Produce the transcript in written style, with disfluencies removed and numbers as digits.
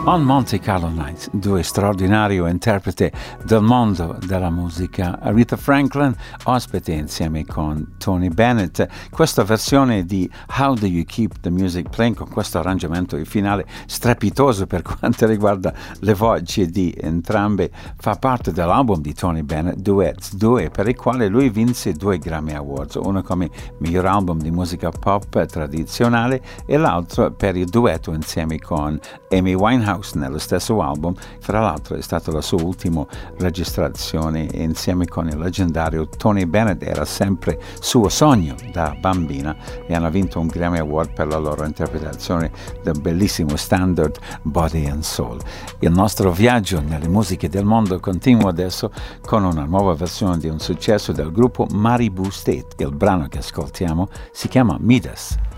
On Monte Carlo Nights, due straordinari interpreti del mondo della musica. Aretha Franklin, ospite insieme con Tony Bennett. Questa versione di How Do You Keep the Music Playing, con questo arrangiamento finale strepitoso per quanto riguarda le voci di entrambe, fa parte dell'album di Tony Bennett, Duets 2, per il quale lui vinse 2 Grammy Awards, uno come miglior album di musica pop tradizionale e l'altro per il duetto insieme con Amy Winehouse nello stesso album. Fra l'altro è stata la sua ultima registrazione insieme con il leggendario Tony Bennett, era sempre suo sogno da bambina, e hanno vinto un Grammy Award per la loro interpretazione del bellissimo standard Body and Soul. Il nostro viaggio nelle musiche del mondo continua adesso con una nuova versione di un successo del gruppo Maribou State. Il brano che ascoltiamo si chiama Midas.